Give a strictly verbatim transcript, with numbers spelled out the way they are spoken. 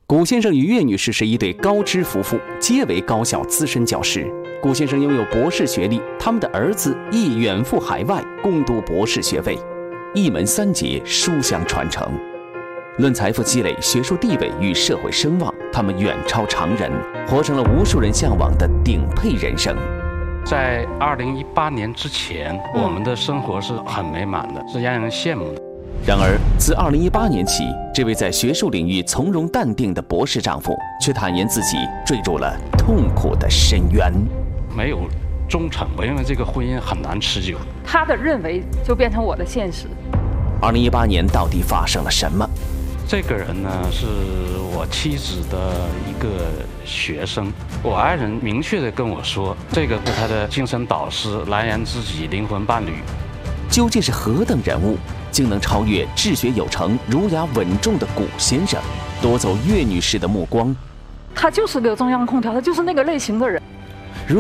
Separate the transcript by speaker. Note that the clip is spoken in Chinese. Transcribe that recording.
Speaker 1: 古先生与岳女士是一对高知夫妇，皆为高校资深教师。古先生拥有博士学历，他们的儿子亦远赴海外攻读博士学位，一门三杰，书香传承。论财富积累、学术地位与社会声望，他们远超常人，活成了无数人向往的顶配人生。
Speaker 2: 在二零一八年之前，我们的生活是很美满的，是让人羡慕的。
Speaker 1: 然而，自二零一八年起，这位在学术领域从容淡定的博士丈夫，却坦言自己坠入了痛苦的深渊。
Speaker 2: 没有忠诚，我认为这个婚姻很难持久。
Speaker 3: 他的认为就变成我的现实。
Speaker 1: 二零一八年到底发生了什么？
Speaker 2: 这个人呢，是我妻子的一个学生。我爱人明确地跟我说，这个是他的精神导师，蓝颜知己，灵魂伴侣。
Speaker 1: 究竟是何等人物，竟能超越治学有成、儒雅稳重的古先生，夺走岳女士的目光？
Speaker 3: 他就是个中央空调，他就是那个类型的人。